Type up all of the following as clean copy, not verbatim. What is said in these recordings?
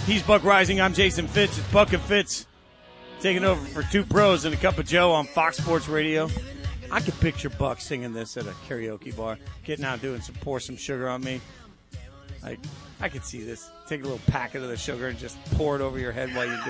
He's Buck Rising. I'm Jason Fitz. It's Buck and Fitz taking over for Two Pros and a Cup of Joe on Fox Sports Radio. I could picture Buck singing this at a karaoke bar, getting out doing some Pour Some Sugar on Me. Like, I could see this. Take a little packet of the sugar and just pour it over your head while you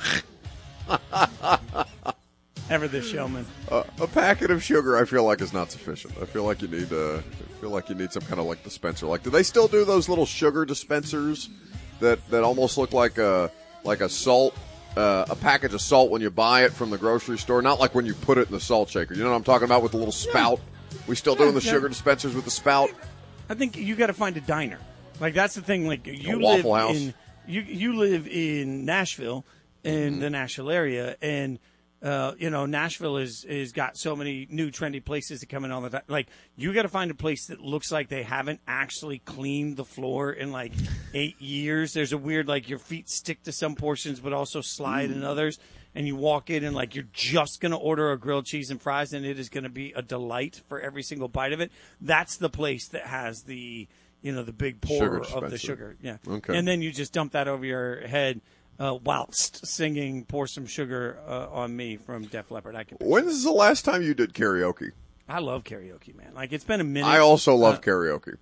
do it. Ever this showman. A packet of sugar, I feel like, is not sufficient. I feel like you need some kind of like dispenser. Like, do they still do those little sugar dispensers that almost look like a salt, a package of salt when you buy it from the grocery store? Not like when you put it in the salt shaker. You know what I'm talking about with the little spout? We still doing the sugar dispensers with the spout? I think you got to find a diner. Like, that's the thing. Like, you Waffle House. You live in Nashville, in the Nashville area, and Nashville is got so many new trendy places that come in all the time. Like, you got to find a place that looks like they haven't actually cleaned the floor in like 8 years. There's a weird, like, your feet stick to some portions but also slide in others. And you walk in and, like, you're just going to order a grilled cheese and fries, and it is going to be a delight for every single bite of it. That's the place that has the big pour of the sugar. Yeah. Okay. And then you just dump that over your head whilst singing Pour Some Sugar on Me from Def Leppard. When is the last time you did karaoke? I love karaoke, man. Like, it's been a minute. I also love karaoke.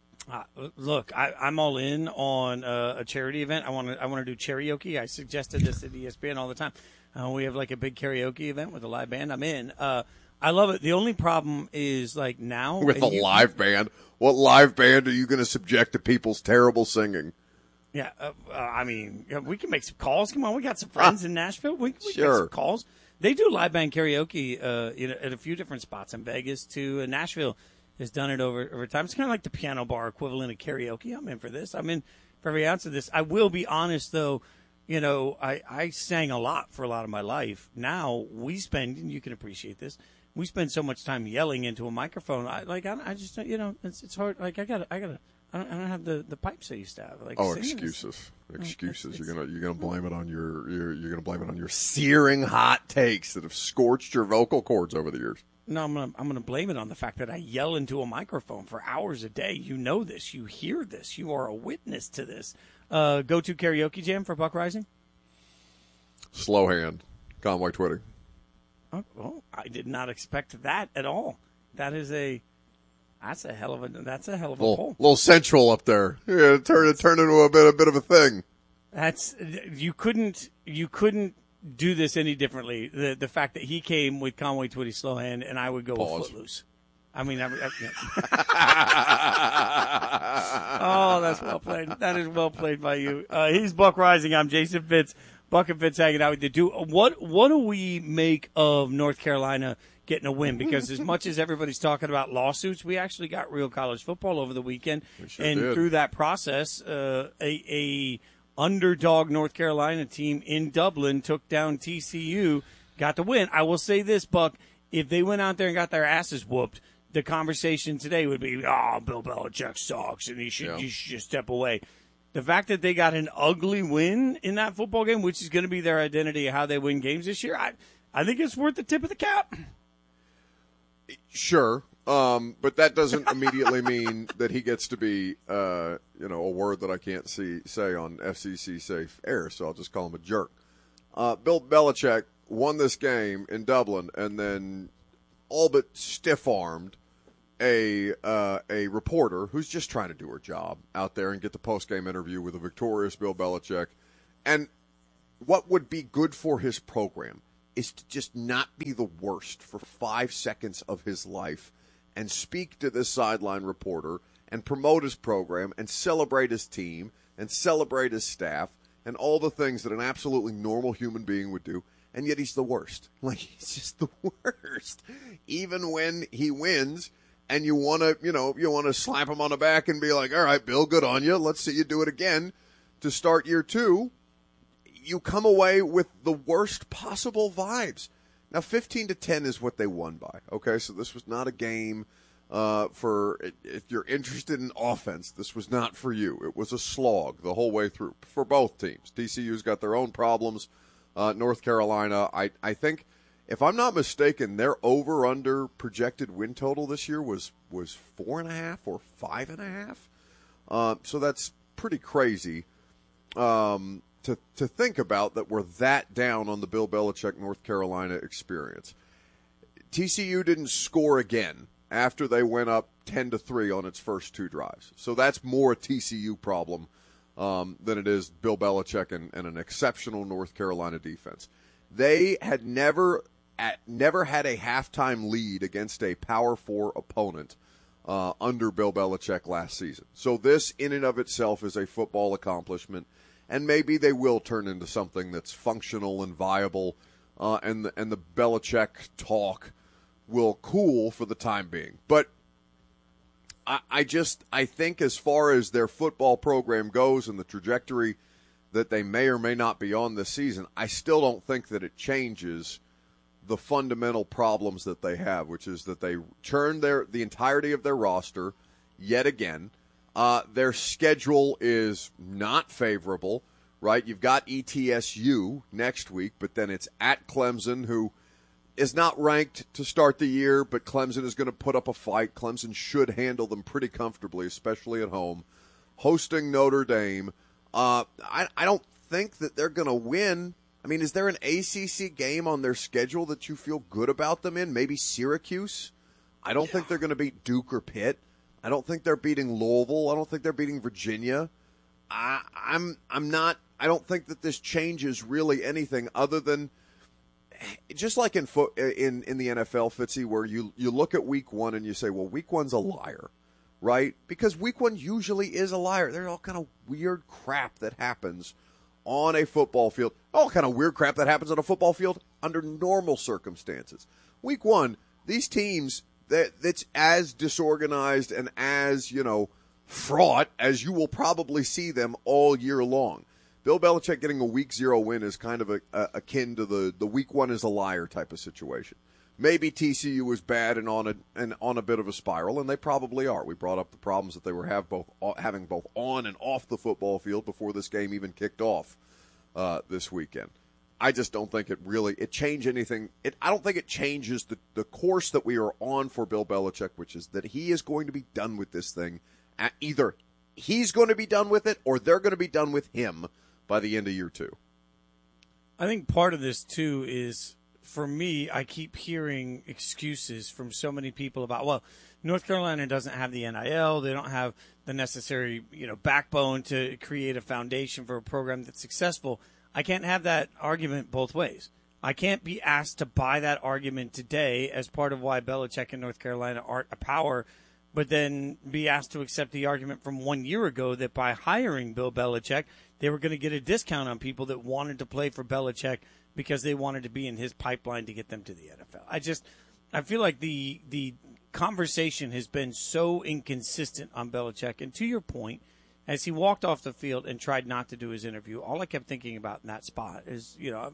Look, I'm all in on a charity event. I want to do karaoke. I suggested this at ESPN all the time. We have like a big karaoke event with a live band. I'm in. I love it. The only problem is, like, now with a live band. What live band are you going to subject to people's terrible singing? Yeah, we can make some calls. Come on, we got some friends in Nashville. We can make some calls. They do live band karaoke, at a few different spots in Vegas too. Nashville has done it over time. It's kind of like the piano bar equivalent of karaoke. I'm in for this. I'm in for every ounce of this. I will be honest though. I sang a lot for a lot of my life. Now we spend, and you can appreciate this, we spend so much time yelling into a microphone. It's hard. Like, I don't have the pipes I used to have. Like, excuses. You're gonna blame it on you're gonna blame it on your searing hot takes that have scorched your vocal cords over the years. No, I'm gonna blame it on the fact that I yell into a microphone for hours a day. You know this. You hear this. You are a witness to this. Go-to karaoke jam for Buck Rising? Slow Hand, Conway Twitty. Oh, I did not expect that at all. That's a hell of a poll. Little sensual up there. Yeah, turn into a bit of a thing. You couldn't do this any differently. The fact that he came with Conway Twitty, Slow Hand, and I would go with Footloose. I mean, yeah. Oh, that's well played. That is well played by you. He's Buck Rising. I'm Jason Fitz. Buck and Fitz hanging out with you. What do we make of North Carolina getting a win? Because as much as everybody's talking about lawsuits, we actually got real college football over the weekend. Through that process, a underdog North Carolina team in Dublin took down TCU, got the win. I will say this, Buck, if they went out there and got their asses whooped, the conversation today would be, Bill Belichick sucks and you should just step away. The fact that they got an ugly win in that football game, which is going to be their identity of how they win games this year, I think it's worth the tip of the cap. Sure, but that doesn't immediately mean that he gets to be, a word that I can't say on FCC safe air, so I'll just call him a jerk. Bill Belichick won this game in Dublin and then all but stiff-armed a reporter who's just trying to do her job out there and get the post-game interview with a victorious Bill Belichick. And what would be good for his program is to just not be the worst for 5 seconds of his life and speak to this sideline reporter and promote his program and celebrate his team and celebrate his staff and all the things that an absolutely normal human being would do. And yet he's the worst. Like, he's just the worst. Even when he wins and you want to slap him on the back and be like, all right, Bill, good on you. Let's see you do it again to start year 2. You come away with the worst possible vibes. Now, 15-10 is what they won by. Okay, so this was not a game for if you're interested in offense. This was not for you. It was a slog the whole way through for both teams. TCU's got their own problems. North Carolina, I think, if I'm not mistaken, their over-under projected win total this year was 4.5 or 5.5. So that's pretty crazy. to think about that were that down on the Bill Belichick North Carolina experience. TCU didn't score again after they went up 10-3 on its first 2 drives. So that's more a TCU problem than it is Bill Belichick and an exceptional North Carolina defense. They had never had a halftime lead against a Power 4 opponent under Bill Belichick last season. So this in and of itself is a football accomplishment, and maybe they will turn into something that's functional and viable, and the Belichick talk will cool for the time being. But I think as far as their football program goes and the trajectory that they may or may not be on this season, I still don't think that it changes the fundamental problems that they have, which is that they churn the entirety of their roster yet again. Their schedule is not favorable, right? You've got ETSU next week, but then it's at Clemson, who is not ranked to start the year, but Clemson is going to put up a fight. Clemson should handle them pretty comfortably, especially at home. Hosting Notre Dame. I don't think that they're going to win. I mean, is there an ACC game on their schedule that you feel good about them in? Maybe Syracuse? I don't think they're going to beat Duke or Pitt. I don't think they're beating Louisville. I don't think they're beating Virginia. I don't think that this changes really anything other than just like in the NFL, Fitzy, where you look at week 1 and you say, well, week 1's a liar, right? Because week 1 usually is a liar. There's all kind of weird crap that happens on a football field. All kind of weird crap that happens on a football field under normal circumstances. Week 1, these teams that's as disorganized and as, fraught as you will probably see them all year long. Bill Belichick getting a week 0 win is kind of akin to the week 1 is a liar type of situation. Maybe TCU was bad and on a bit of a spiral, and they probably are. We brought up the problems that they were having both on and off the football field before this game even kicked off this weekend. I just don't think it changed anything. I don't think it changes the course that we are on for Bill Belichick, which is that he is going to be done with this thing. Either he's going to be done with it or they're going to be done with him by the end of year 2. I think part of this, too, is, for me, I keep hearing excuses from so many people about, well, North Carolina doesn't have the NIL. They don't have the necessary, backbone to create a foundation for a program that's successful. I can't have that argument both ways. I can't be asked to buy that argument today as part of why Belichick and North Carolina aren't a power, but then be asked to accept the argument from 1 year ago that by hiring Bill Belichick, they were going to get a discount on people that wanted to play for Belichick because they wanted to be in his pipeline to get them to the NFL. I feel like the conversation has been so inconsistent on Belichick. And to your point, as he walked off the field and tried not to do his interview, all I kept thinking about in that spot is,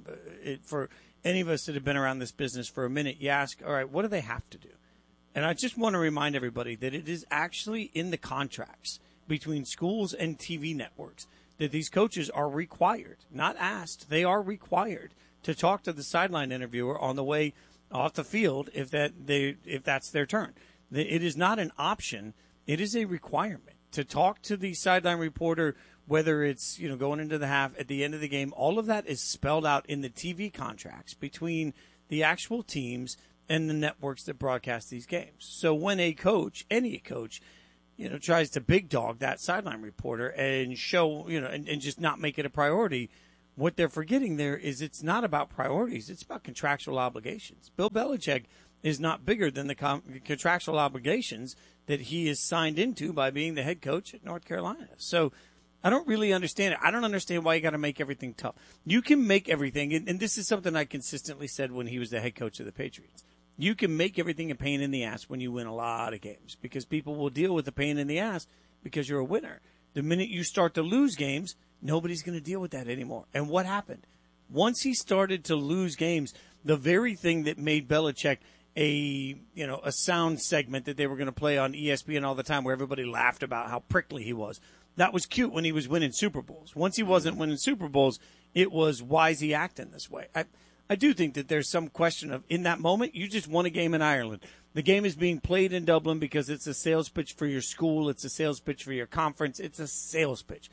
for any of us that have been around this business for a minute, you ask, all right, what do they have to do? And I just want to remind everybody that it is actually in the contracts between schools and TV networks that these coaches are required, not asked, they are required to talk to the sideline interviewer on the way off the field if that's their turn. It is not an option. It is a requirement to talk to the sideline reporter, whether it's going into the half, at the end of the game. All of that is spelled out in the TV contracts between the actual teams and the networks that broadcast these games. So when a coach, any coach, tries to big dog that sideline reporter and show, and just not make it a priority, what they're forgetting there is it's not about priorities. It's about contractual obligations. Bill Belichick is not bigger than the contractual obligations that he is signed into by being the head coach at North Carolina. So I don't really understand it. I don't understand why you got to make everything tough. You can make everything, and this is something I consistently said when he was the head coach of the Patriots. You can make everything a pain in the ass when you win a lot of games because people will deal with the pain in the ass because you're a winner. The minute you start to lose games, nobody's going to deal with that anymore. And what happened? Once he started to lose games, the very thing that made Belichick a sound segment that they were going to play on ESPN all the time where everybody laughed about how prickly he was, that was cute when he was winning Super Bowls. Once he wasn't winning Super Bowls, it was, why is he acting this way? I do think that there's some question of, in that moment, you just won a game in Ireland. The game is being played in Dublin because it's a sales pitch for your school. It's a sales pitch for your conference. It's a sales pitch.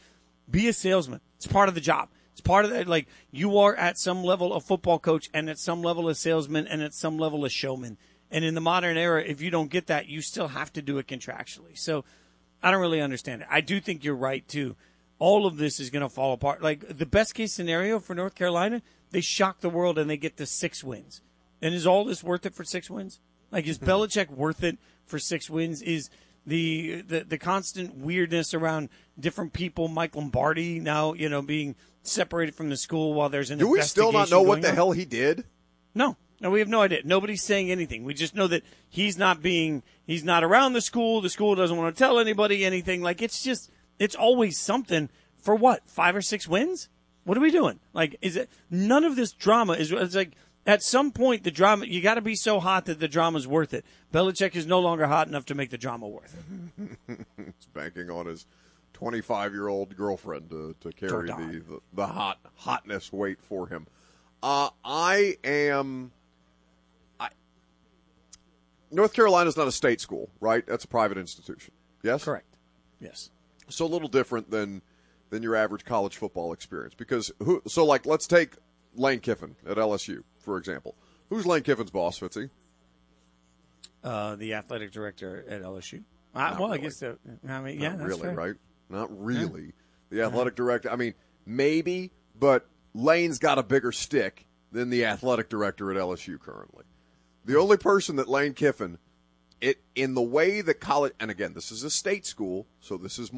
Be a salesman. It's part of the job. It's part of that. Like, you are at some level a football coach, and at some level a salesman, and at some level a showman. And in the modern era, if you don't get that, you still have to do it contractually. So I don't really understand it. I do think you're right, too. All of this is going to fall apart. Like, the best case scenario for North Carolina, they shock the world and they get to 6 wins. And is all this worth it for 6 wins? Like, is Belichick worth it for 6 wins? Is the constant weirdness around different people, Mike Lombardi now, being separated from the school while there's an investigation. Do we still not know what the on? hell he did? No, we have no idea. Nobody's saying anything. We just know that he's not around the school. The school doesn't want to tell anybody anything. Like, it's always something for what? 5 or 6 wins? What are we doing? Like, none of this drama it's like, at some point, the drama, you got to be so hot that the drama's worth it. Belichick is no longer hot enough to make the drama worth it. He's banking on his 25-year-old girlfriend to carry the hotness weight for him. North Carolina's not a state school, right? That's a private institution. Yes? Correct. Yes. So a little different than your average college football experience. Because let's take Lane Kiffin at LSU, for example. Who's Lane Kiffin's boss, Fitzy? The athletic director at LSU. Really. I guess so. That's really, fair. right? Not really. Yeah. The athletic director, I mean, maybe, but Lane's got a bigger stick than the athletic director at LSU currently. The only person that Lane Kiffin, in the way that college, and again, this is a state school, so this is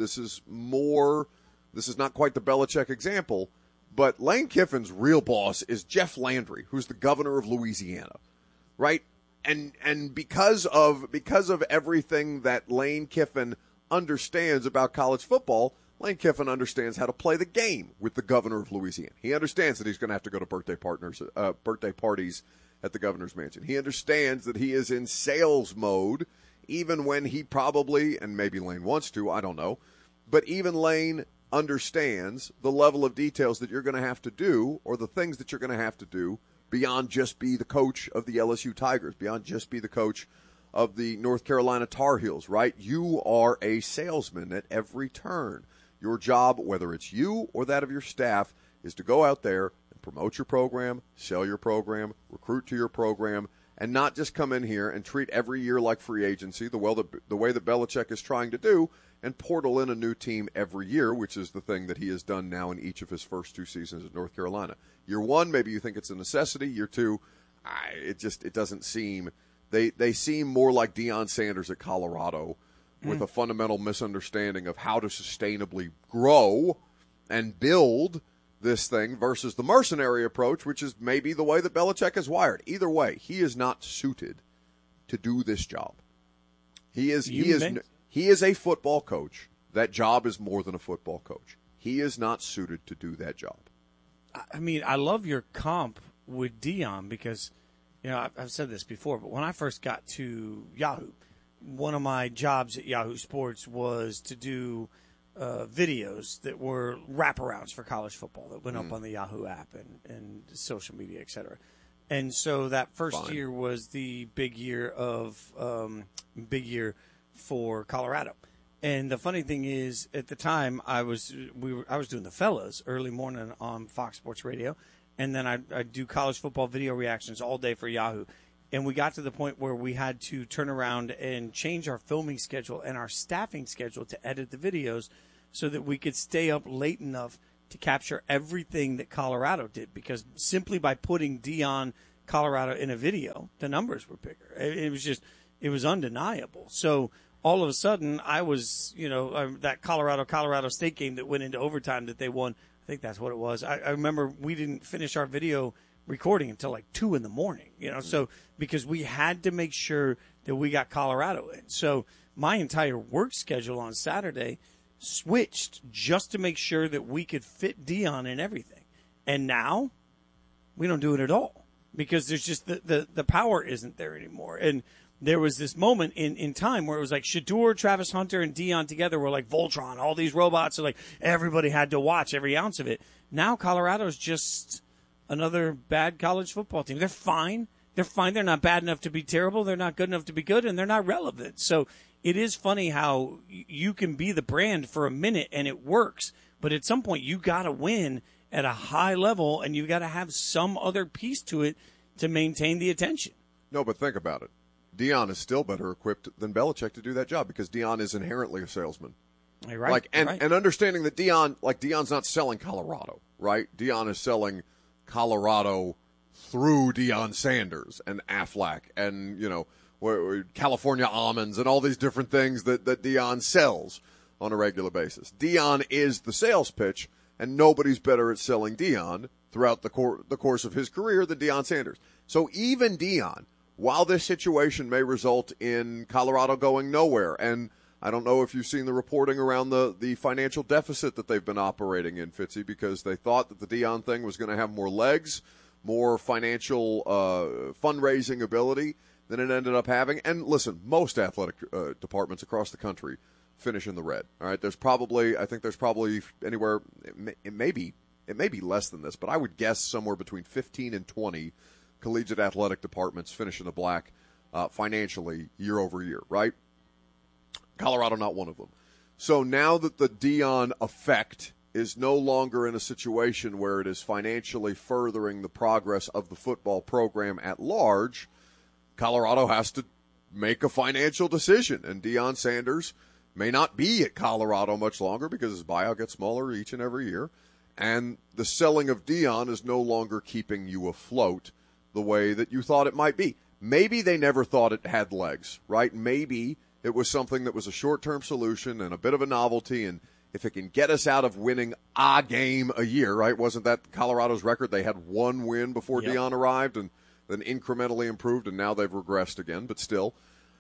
not quite the Belichick example, but Lane Kiffin's real boss is Jeff Landry, who's the governor of Louisiana, right? And because of everything that Lane Kiffin understands about college football, Lane Kiffin understands how to play the game with the governor of Louisiana. He understands that he's going to have to go to birthday parties at the governor's mansion. He understands that he is in sales mode, even when he probably, and maybe Lane wants to, I don't know, but even Lane understands the level of details that you're going to have to do, or the things that you're going to have to do, beyond just be the coach of the LSU Tigers, beyond just be the coach of the North Carolina Tar Heels, right? You are a salesman at every turn. Your job, whether it's you or that of your staff, is to go out there and promote your program, sell your program, recruit to your program, and not just come in here and treat every year like free agency, the way that Belichick is trying to do, and portal in a new team every year, which is the thing that he has done now in each of his first 2 seasons at North Carolina. Year 1, maybe you think it's a necessity. Year 2, it doesn't seem. They seem more like Deion Sanders at Colorado, with a fundamental misunderstanding of how to sustainably grow and build this thing versus the mercenary approach, which is maybe the way that Belichick is wired. Either way, he is not suited to do this job. He is a football coach. That job is more than a football coach. He is not suited to do that job. I mean, I love your comp with Deion because, I've said this before, but when I first got to Yahoo, one of my jobs at Yahoo Sports was to do videos that were wraparounds for college football that went up on the Yahoo app and social media, et cetera. And so that first year was the big year for Colorado. And the funny thing is, at the time, I was doing the Fellas early morning on Fox Sports Radio, and then I'd do college football video reactions all day for Yahoo. And we got to the point where we had to turn around and change our filming schedule and our staffing schedule to edit the videos so that we could stay up late enough to capture everything that Colorado did. Because simply by putting Deion Colorado in a video, the numbers were bigger. It was undeniable. So all of a sudden, I was, that Colorado State game that went into overtime that they won, I think that's what it was. I remember we didn't finish our video recording until like 2 a.m, so because we had to make sure that we got Colorado in. So my entire work schedule on Saturday switched just to make sure that we could fit Deion in everything. And now we don't do it at all because there's just the power isn't there anymore. And there was this moment in time where it was like Shedeur, Travis Hunter, and Deion together were like Voltron. All these robots, so like everybody had to watch every ounce of it. Now Colorado's just another bad college football team. They're fine. They're not bad enough to be terrible. They're not good enough to be good, and they're not relevant. So it is funny how you can be the brand for a minute and it works, But at some point, you got to win at a high level, and you got to have some other piece to it to maintain the attention. No, but think about it. Dion is still better equipped than Belichick to do that job because Dion is inherently a salesman. Right. And understanding that Dion's not selling Colorado, right? Dion is selling Colorado through Deion Sanders and Aflac and, California almonds and all these different things that Dion sells on a regular basis. Dion is the sales pitch, and nobody's better at selling Dion throughout the course of his career than Deion Sanders. So even Dion, while this situation may result in Colorado going nowhere, and I don't know if you've seen the reporting around the financial deficit that they've been operating in, Fitzy, because they thought that the Dion thing was going to have more legs, more financial fundraising ability than it ended up having. And listen, most athletic departments across the country finish in the red. All right, I think there's probably anywhere, it may be less than this, but I would guess somewhere between 15 and 20 collegiate athletic departments finish in the black financially year over year, right? Colorado not one of them. So now that the Dion effect is no longer in a situation where it is financially furthering the progress of the football program at large, Colorado has to make a financial decision, and Deion Sanders may not be at Colorado much longer because his buyout gets smaller each and every year, and the selling of Dion is no longer keeping you afloat the way that you thought it might be. Maybe they never thought it had legs, right? Maybe it was something that was a short-term solution and a bit of a novelty, and if it can get us out of winning a game a year, right? Wasn't that Colorado's record? They had one win before Dion arrived and then incrementally improved, and now they've regressed again. But still,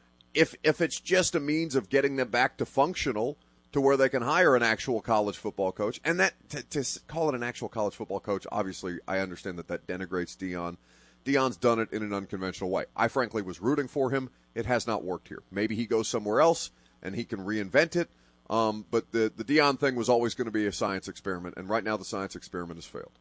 if it's just a means of getting them back to functional to where they can hire an actual college football coach, and that to call it an actual college football coach, obviously I understand that denigrates Dion. Dion's done it in an unconventional way. I frankly was rooting for him. It has not worked here. Maybe he goes somewhere else and he can reinvent it. But the Dion thing was always going to be a science experiment, and right now the science experiment has failed.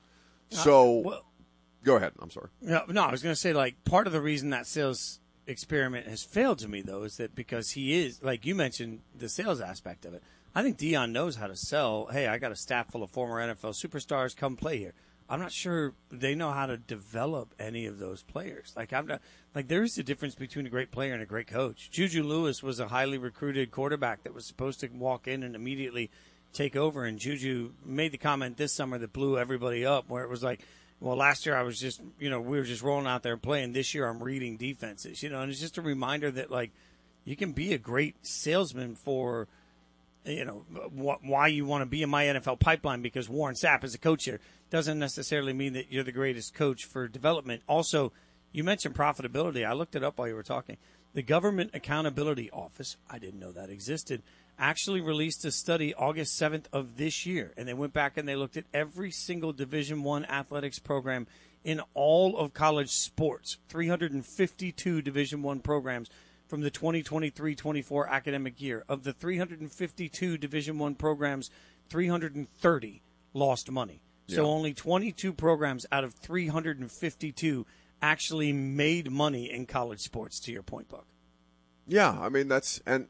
So, go ahead. I'm sorry. No, I was going to say, part of the reason that sales experiment has failed to me, though, is that because he is, like you mentioned, the sales aspect of it. I think Dion knows how to sell. Hey, I got a staff full of former NFL superstars. Come play here. I'm not sure they know how to develop any of those players. There is a difference between a great player and a great coach. Juju Lewis was a highly recruited quarterback that was supposed to walk in and immediately take over. And Juju made the comment this summer that blew everybody up, where it was like, well, last year I was just, we were just rolling out there and playing. This year I'm reading defenses, and it's just a reminder that, you can be a great salesman for, why you want to be in my NFL pipeline because Warren Sapp is a coach here. Doesn't necessarily mean that you're the greatest coach for development. Also, you mentioned profitability. I looked it up while you were talking. The Government Accountability Office, I didn't know that existed, actually released a study August 7th of this year. And they went back and they looked at every single Division I athletics program in all of college sports, 352 Division I programs from the 2023-24 academic year. Of the 352 Division I programs, 330 lost money. So only 22 programs out of 352 actually made money in college sports, to your point, Buck. Yeah, I mean, that's not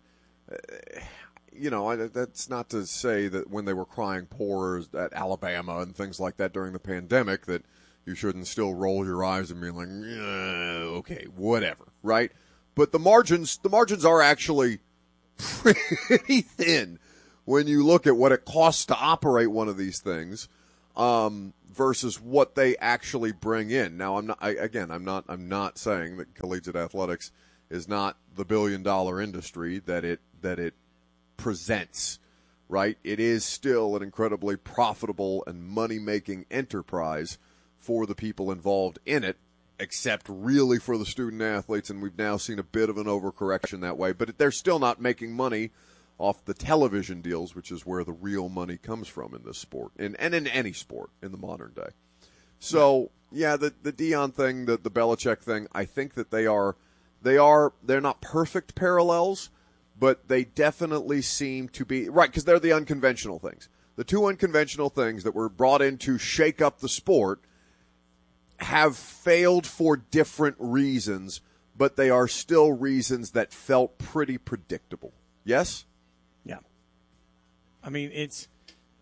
to say that when they were crying poor at Alabama and things like that during the pandemic that you shouldn't still roll your eyes and be like, okay, whatever, right? But the margins are actually pretty thin when you look at what it costs to operate one of these things. Versus what they actually bring in. Now, I'm not saying that collegiate athletics is not the billion-dollar industry that it presents, right? It is still an incredibly profitable and money-making enterprise for the people involved in it, except really for the student athletes, and we've now seen a bit of an overcorrection that way. But they're still not making money off the television deals, which is where the real money comes from in this sport, and in any sport in the modern day. So, the Dion thing, the Belichick thing, I think that they're not perfect parallels, but they definitely seem to be, right, because they're the unconventional things. The two unconventional things that were brought in to shake up the sport have failed for different reasons, but they are still reasons that felt pretty predictable. Yes? Yeah. I mean,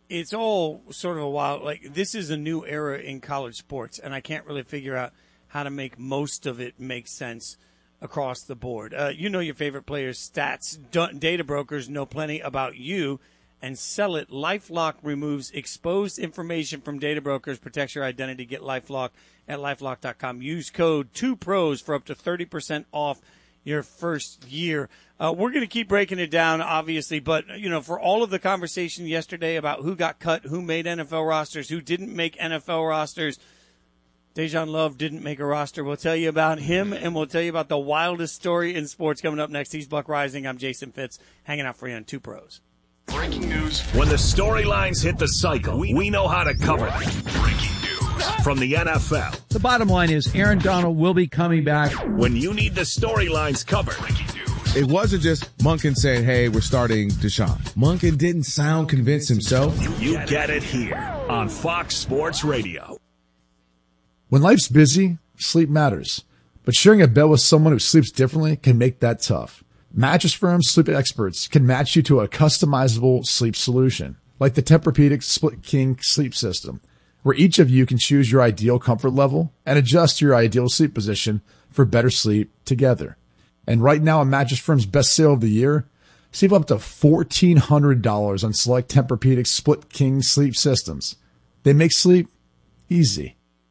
it's all sort of a wild, like, this is a new era in college sports, and I can't really figure out how to make most of it make sense across the board. You know your favorite players' stats. Data brokers know plenty about you and sell it. LifeLock removes exposed information from data brokers, protects your identity. Get LifeLock at LifeLock.com. Use code 2pros for up to 30% off your first year. We're going to keep breaking it down, obviously, but, for all of the conversation yesterday about who got cut, who made NFL rosters, who didn't make NFL rosters, Dejan Love didn't make a roster. We'll tell you about him, and we'll tell you about the wildest story in sports coming up next. He's Buck Rising. I'm Jason Fitz, hanging out for you on 2 Pros. Breaking news. When the storylines hit the cycle, we know how to cover them. Breaking news from the NFL. The bottom line is Aaron Donald will be coming back. When you need the storylines covered. Breaking news. It wasn't just Monken saying, hey, we're starting Deshaun. Monken didn't sound convinced himself. You get it here on Fox Sports Radio. When life's busy, sleep matters. But sharing a bed with someone who sleeps differently can make that tough. Mattress Firm sleep experts can match you to a customizable sleep solution, like the Tempur-Pedic Split King sleep system, where each of you can choose your ideal comfort level and adjust your ideal sleep position for better sleep together. And right now, on Mattress Firm's best sale of the year, save up to $1,400 on select Tempur-Pedic Split King sleep systems. They make sleep easy.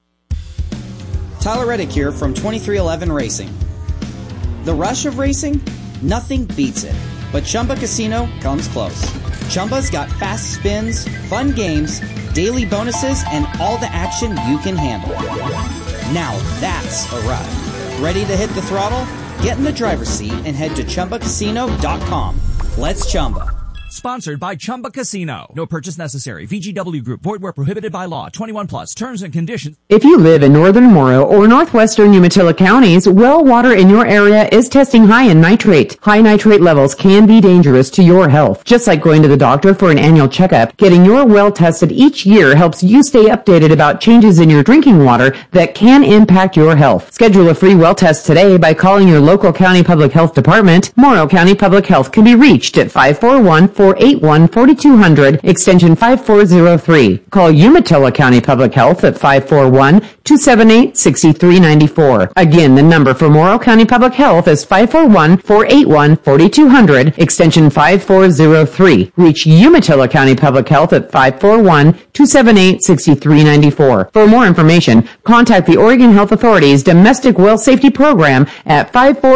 Tyler Reddick here from 2311 Racing. The rush of racing? Nothing beats it. But Chumba Casino comes close. Chumba's got fast spins, fun games, daily bonuses, and all the action you can handle. Now that's a ride. Ready to hit the throttle? Get in the driver's seat and head to ChumbaCasino.com. Let's Chumba. Sponsored by Chumba Casino. No purchase necessary. VGW Group. Void where prohibited by law. 21 plus. Terms and conditions. If you live in northern Morrow or northwestern Umatilla counties, well water in your area is testing high in nitrate. High nitrate levels can be dangerous to your health. Just like going to the doctor for an annual checkup, getting your well tested each year helps you stay updated about changes in your drinking water that can impact your health. Schedule a free well test today by calling your local county public health department. Morrow County Public Health can be reached at 541-481-4200, extension 5403. Call Umatilla County Public Health at 541-278-6394. Again, the number for Morrow County Public Health is 541-481-4200, extension 5403. Reach Umatilla County Public Health at 541-278-6394. For more information, contact the Oregon Health Authority's Domestic Well Safety Program at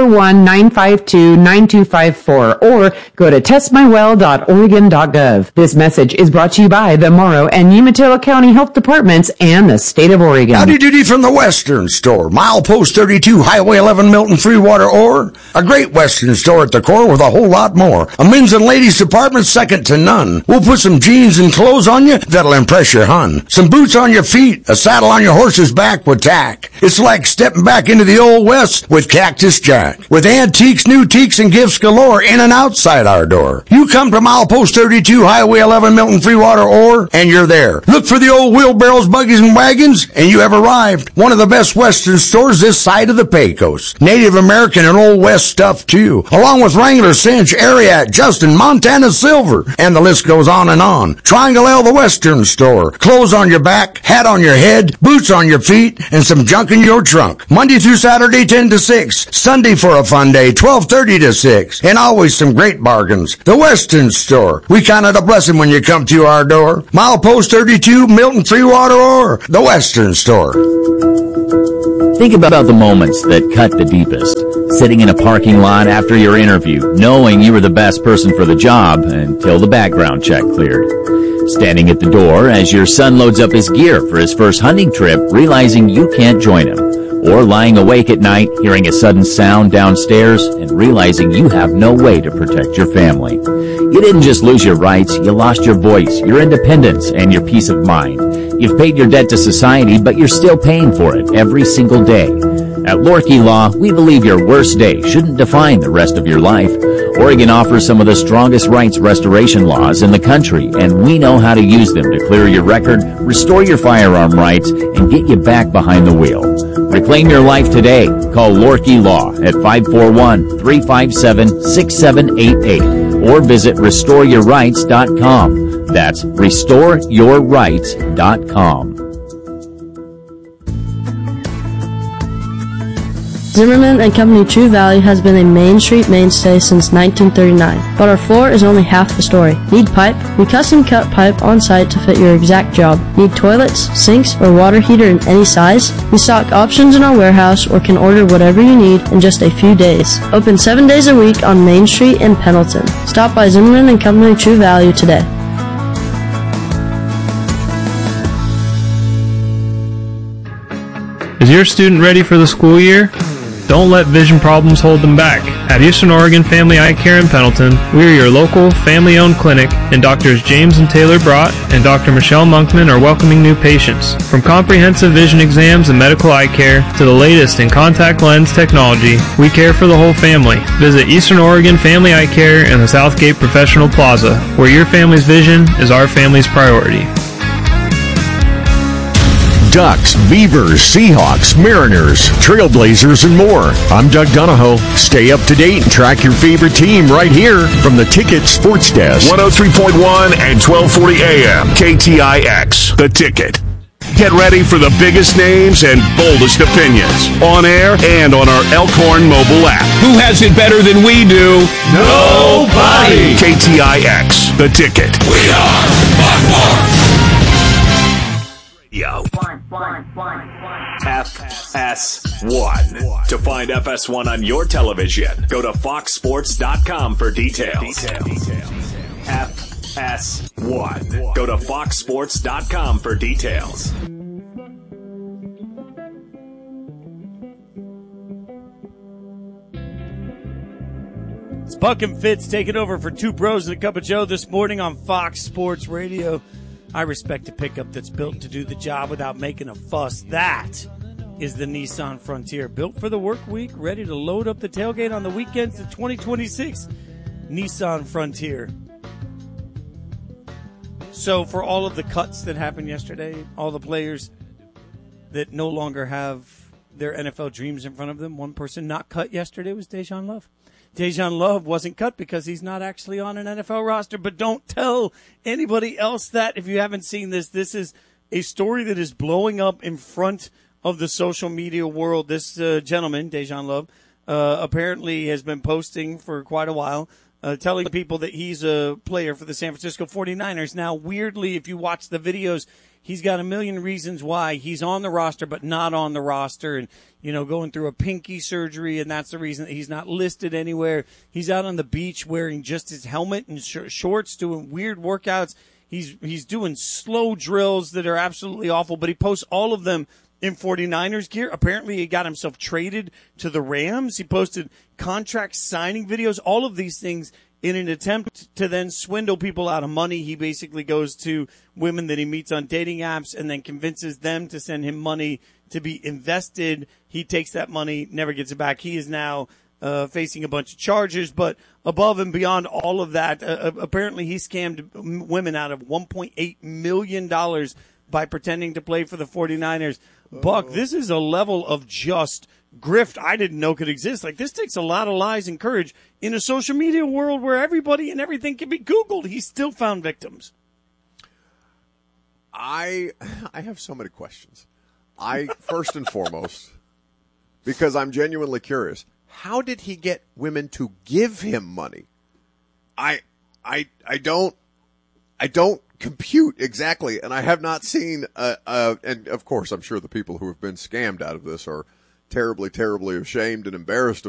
541-952-9254 or go to testmywell.oregon.gov. This message is brought to you by the Morrow and Umatilla County Health Departments and the state of Oregon. Howdy doody from the Western Store. Milepost 32, Highway 11, Milton, Freewater, Ore. A great Western store at the core with a whole lot more. A men's and ladies department second to none. We'll put some jeans and clothes on you that'll impress your hun. Some boots on your feet, a saddle on your horse's back with tack. It's like stepping back into the Old West with Cactus Jack. With antiques, new teaks, and gifts galore in and outside our door. You come to Milepost 32, Highway 11, Milton, Freewater, Ore, and you're there. Look for the old wheelbarrows, buggies, and wagons, and you have arrived. One of the best Western stores this side of the Pecos. Native American and Old West stuff, too. Along with Wrangler, Cinch, Ariat, Justin, Montana Silver, and the list goes on and on. Triangle L, the Western Store. Clothes on your back, hat on your head, boots on your feet, and some junk in your trunk. Monday through Saturday, 10 to 6. Sunday for a fun day, 12:30 to 6. And always some great bargains. The Western Store. We count it a blessing when you come to our door. Milepost 32, Milton, Freewater, Ore. The Western Store. Think about the moments that cut the deepest. Sitting in a parking lot after your interview, knowing you were the best person for the job until the background check cleared. Standing at the door as your son loads up his gear for his first hunting trip, realizing you can't join him. Or lying awake at night, hearing a sudden sound downstairs and realizing you have no way to protect your family. You didn't just lose your rights, you lost your voice, your independence, and your peace of mind. You've paid your debt to society, but you're still paying for it every single day. At Lorkey Law, we believe your worst day shouldn't define the rest of your life. Oregon offers some of the strongest rights restoration laws in the country, and we know how to use them to clear your record, restore your firearm rights, and get you back behind the wheel. Reclaim your life today. Call Lorkey Law at 541-357-6788 or visit restoreyourrights.com. That's restoreyourrights.com. Zimmerman & Company True Value has been a Main Street mainstay since 1939, but our floor is only half the story. Need pipe? We custom cut pipe on site to fit your exact job. Need toilets, sinks, or water heater in any size? We stock options in our warehouse or can order whatever you need in just a few days. Open 7 days a week on Main Street in Pendleton. Stop by Zimmerman & Company True Value today. Is your student ready for the school year? Don't let vision problems hold them back. At Eastern Oregon Family Eye Care in Pendleton, we are your local, family-owned clinic, and Drs. James and Taylor Brott and Dr. Michelle Monkman are welcoming new patients. From comprehensive vision exams and medical eye care to the latest in contact lens technology, we care for the whole family. Visit Eastern Oregon Family Eye Care in the Southgate Professional Plaza, where your family's vision is our family's priority. Ducks, Beavers, Seahawks, Mariners, Trailblazers, and more. I'm Doug Donahoe. Stay up to date and track your favorite team right here from the Ticket Sports Desk. 103.1 and 1240 AM, KTIX, The Ticket. Get ready for the biggest names and boldest opinions on air and on our Elkhorn mobile app. Who has it better than we do? Nobody! KTIX, The Ticket. We are Buckmore. Yo. FS1. To find FS1 on your television, go to foxsports.com for details. FS1. Go to foxsports.com for details. It's Buck and Fitz taking over for Two Bros and a Cup of Joe this morning on Fox Sports Radio. I respect a pickup that's built to do the job without making a fuss. That is the Nissan Frontier. Built for the work week, ready to load up the tailgate on the weekends. The 2026 Nissan Frontier. So for all of the cuts that happened yesterday, all the players that no longer have their NFL dreams in front of them, one person not cut yesterday was Dejan Love. Dejan Love wasn't cut because he's not actually on an NFL roster, but don't tell anybody else that. If you haven't seen this, this is a story that is blowing up in front of the social media world. This gentleman, Dejan Love, apparently has been posting for quite a while, telling people that he's a player for the San Francisco 49ers. Now, weirdly, if you watch the videos, he's got a million reasons why he's on the roster but not on the roster, and, you know, going through a pinky surgery, and that's the reason that he's not listed anywhere. He's out on the beach wearing just his helmet and shorts, doing weird workouts. He's doing slow drills that are absolutely awful, but he posts all of them in 49ers gear. Apparently he got himself traded to the Rams. He posted contract signing videos, all of these things in an attempt to then swindle people out of money. He basically goes to women that he meets on dating apps and then convinces them to send him money to be invested. He takes that money, never gets it back. He is now facing a bunch of charges, but above and beyond all of that, apparently he scammed women out of $1.8 million by pretending to play for the 49ers. Buck, this is a level of just grift I didn't know could exist. Like, this takes a lot of lies and courage in a social media world where everybody and everything can be Googled. He still found victims. I have so many questions. First and foremost, because I'm genuinely curious, how did he get women to give him money? I don't compute exactly, and I have not seen and of course I'm sure the people who have been scammed out of this are terribly, terribly ashamed and embarrassed of